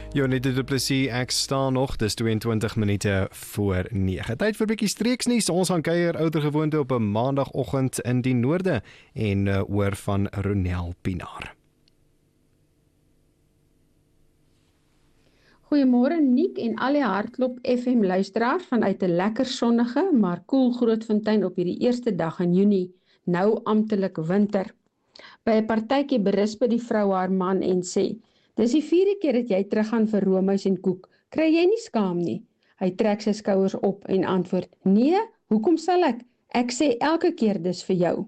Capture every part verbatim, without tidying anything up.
Jonette du Plessis, ek staan nog, dis tweeëntwintig minute voor nege. Tyd vir 'n bietjie streeksnuus. Ons gaan kuier ouer gewoonte op 'n maandagoggend in die noorde en uh, oor van Ronel Pinaar. Goeiemôre Niek en al die Hartklop F M luisteraars vanuit 'n lekker sonnige, maar koel Grootfontein op hierdie eerste dag in Junie, nou amptelik winter. By 'n partytjie berisp die vrou haar man en sê: "Dis die vierde keer dat jy teruggaan vir roomys en koek. Kry jy nie skaam nie?" Hy trek sy skouers op en antwoord: "Nee, hoekom sal ek? Ek sê elke keer dis vir jou."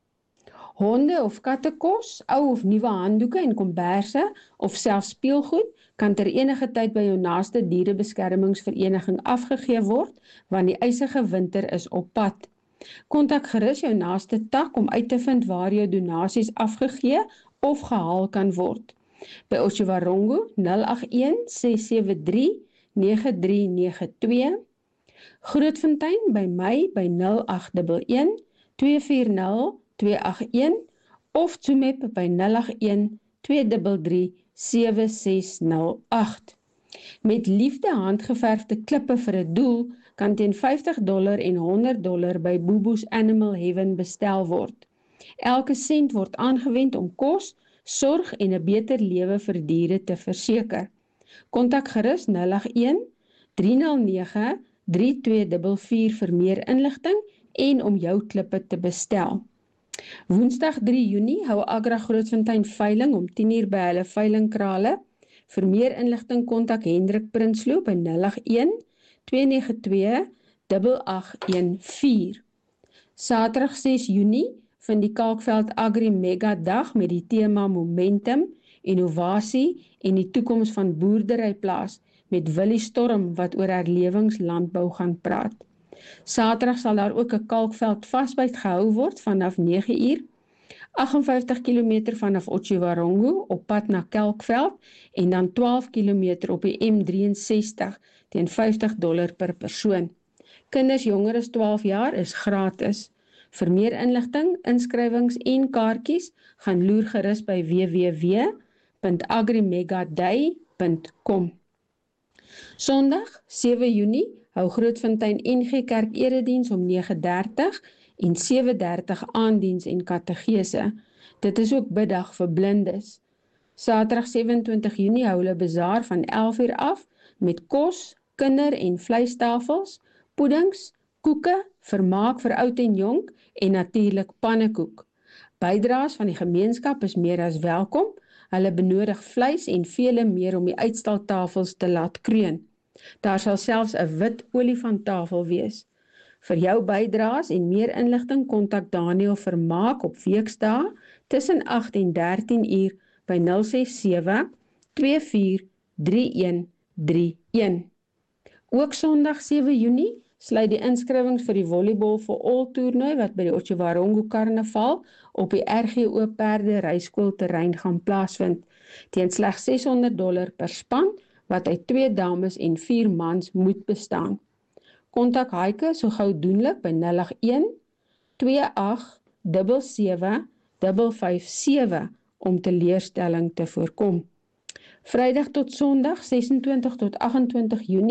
Honde of katte kos, ou of nuwe handdoeke en komberse of selfs speelgoed kan ter enige tyd by jou naaste dierebeskermingsvereniging afgegee word, want die ysige winter is op pad. Kontak gerus jou naaste tak om uit te vind waar jou donasies afgegee of gehaal kan word. By Otjiwarongo nul agt een ses sewe drie nege drie nege twee, Grootfontein by my by nul agt een een twee vier nul twee agt een of Tsumeb by nul agt een twee drie drie sewe ses nul agt. Met liefde handgeverfde klippe vir 'n doel kan teen vyftig dollar en honderd dollar by Boebo's Animal Heaven bestel word. Elke sent word aangewend om kos, sorg en 'n beter lewe vir diere te verseker. Kontak gerus nul agt een drie nul nege drie twee vier vier vir meer inligting en om jou klippe te bestel. Woensdag drie Junie hou Agra Grootfontein veiling om tien uur by hulle veilingkrale. Vir meer inligting kontak Hendrik Prinsloo by nul agt een twee nege twee agt agt een vier. Saterdag ses Junie vind die Kalkveld Agri Mega Dag met die tema Momentum, Innovasie en die toekoms van boerdery plaas met Willie Storm wat oor herlewingslandbou gaan praat. Saterdag sal daar ook 'n Kalkveld vasbyt gehou word vanaf nege uur, agt en vyftig kilometer vanaf Otjiwarongo op pad na Kalkveld en dan twaalf kilometer op die M ses drie teen vyftig dollar per persoon. Kinders jonger as twaalf jaar is gratis. Vir meer inligting, inskrywings en kaartjies gaan loer gerus by w w w punt agrimegaday punt com. Sondag sewe Junie hou Grootfontein N G Kerk erediens om nege dertig en sewe dertig aanddiens en kategese. Dit is ook biddag vir blindes. Saterdag sewe en twintig Junie hou hulle bazaar van elf uur af met kos, kinder- en vleistafels, puddings, koeke, vermaak vir oud en jonk en natuurlik pannekoek. Bydraes van die gemeenskap is meer as welkom. Hulle benodig vleis en vele meer om die uitstaltafels te laat kreun. Daar sal selfs 'n wit olifanttafel wees. Vir jou bydraes en meer inligting kontak Daniel Vermaak op weksdae tussen agt en dertien uur by nul ses sewe twee vier drie een drie een. Ook Sondag sewe Junie sluit die inskrywings vir die volleybal vir all toernooi wat by die Otjiwarongo Karnaval op die R G O Perde Reiskoolterrein gaan plaasvind, teen slegs ses honderd dollar per span wat uit twee dames en vier mans moet bestaan. Kontak Heike so gou doenlik by nul agt een twee agt sewe sewe vyf vyf sewe om teleurstelling te voorkom. Vrydag tot Sondag ses en twintig tot agt en twintig Junie